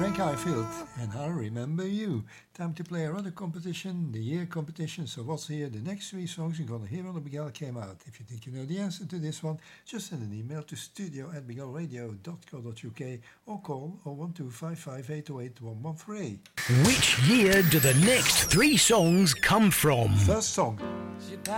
Frank Highfield, and I'll remember you. Time to play our other competition, the year competition. So what's here? The next three songs you're going to hear on the Miguel came out. If you think you know the answer to this one, just send an email to studio@miguelradio.co.uk or call 01255808113. Which year do the next three songs come from? First song.